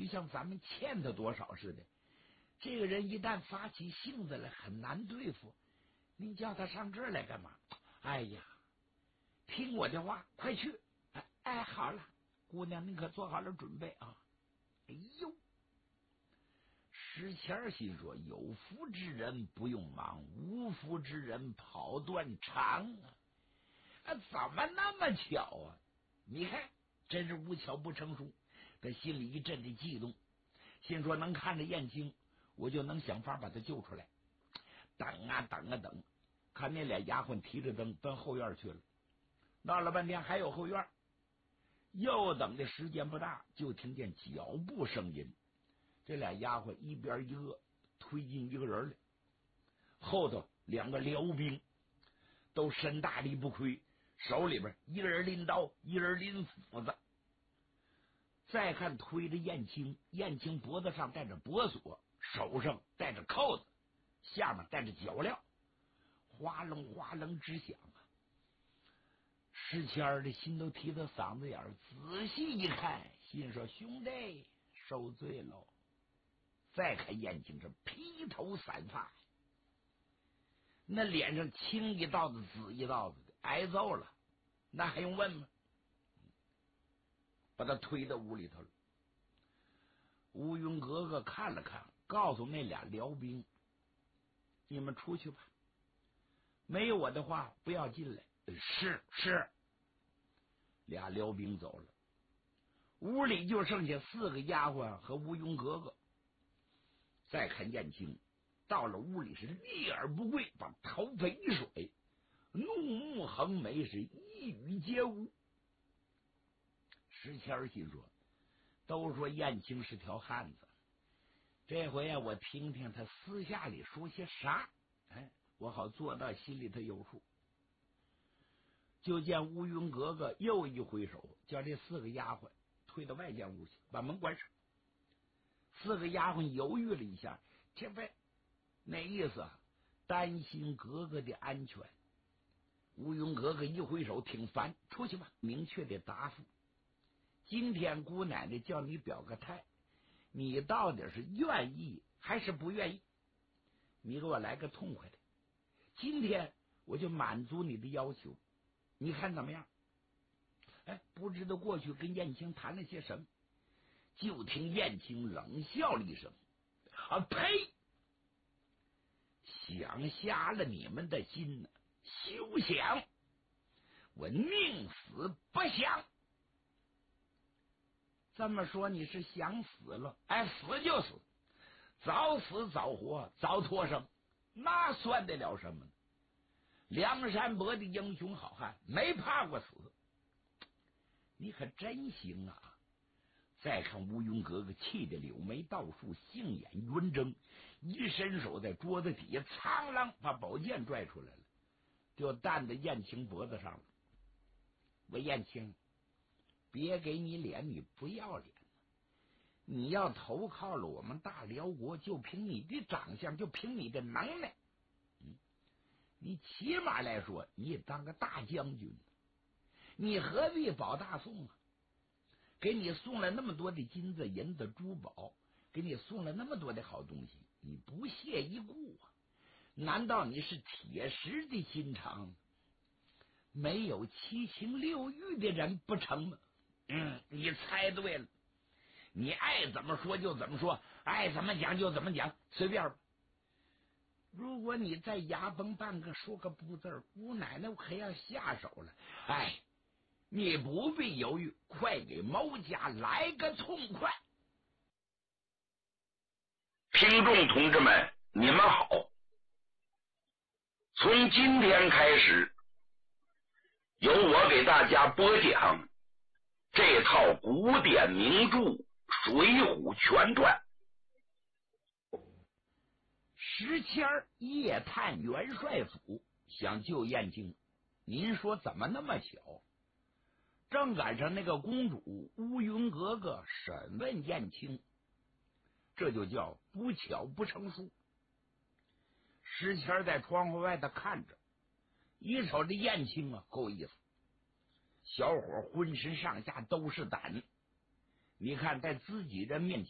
像咱们欠他多少似的。这个人一旦发起性子来，很难对付。您叫他上这儿来干嘛？哎呀，听我的话，快去！哎，好了，姑娘，您可做好了准备啊！哎呦，石谦心说：有福之人不用忙，无福之人跑断肠啊！怎么那么巧啊？你看，真是无巧不成书。他心里一阵的激动，心说能看着燕青，我就能想法把他救出来。等啊等啊等，看那俩丫鬟提着灯奔后院去了。闹了半天还有后院，又等的时间不大，就听见脚步声音。这俩丫鬟一边一个推进一个人来，后头两个辽兵都身大力不亏，手里边一个人拎刀，一个人拎斧子。再看推着燕青，燕青脖子上戴着脖锁，手上戴着扣子，下面戴着脚镣，哗楞哗楞直响啊！石谦儿的心都提到嗓子眼儿，仔细一看，心说兄弟受罪喽。再看燕青是披头散发，那脸上青一道子紫一道子的，挨揍了，那还用问吗？把他推到屋里头了。乌云格格看了看，告诉那俩辽兵：“你们出去吧，没有我的话不要进来。”是。俩辽兵走了，屋里就剩下4个丫鬟和乌云格格。再看燕青到了屋里是立而不跪，把头发一甩，怒目横眉，是一语皆无。石谦心说：都说燕青是条汉子，这回我听听他私下里说些啥，我好做到心里头有数。就见乌云格格又一挥手，叫这4个丫鬟推到外间屋去，把门关上。4个丫鬟犹豫了一下，这不那意思啊，担心格格的安全。乌云格格一挥手，挺烦，出去吧。明确的答复：今天姑奶奶叫你表个态，你到底是愿意还是不愿意？你给我来个痛快的，今天我就满足你的要求，你看怎么样？不知道过去跟燕青谈了些什么，就听燕青冷笑了一声：呸！想瞎了你们的心呢，休想！我宁死不降。这么说你是想死了？死就死，早死早活早脱生，那算得了什么呢？梁山伯的英雄好汉没怕过死，你可真行啊！再看乌云格格气得柳眉倒竖，杏眼圆睁，一伸手在桌子底下苍啷把宝剑拽出来了，就担在燕青脖子上了。我燕青，别给你脸，你不要脸！你要投靠了我们大辽国，就凭你的长相，就凭你的能耐，你起码来说你也当个大将军，你何必保大宋啊？给你送了那么多的金子银子珠宝，给你送了那么多的好东西，你不屑一顾啊？难道你是铁石的心肠，没有七情六欲的人不成吗？你猜对了，你爱怎么说就怎么说，爱怎么讲就怎么讲，随便吧。如果你再牙崩半个说个不字，姑奶奶可要下手了。你不必犹豫，快给毛家来个痛快！ 听众同志们，你们好！从今天开始，由我给大家播讲这套古典名著《水浒全传》。 石谦夜探元帅府，想救燕京，您说怎么那么巧？正赶上那个公主乌云格格审问燕青，这就叫不巧不成书。石谦在窗户外头看着，一瞅这燕青啊，够意思，小伙浑身上下都是胆。你看在自己人面前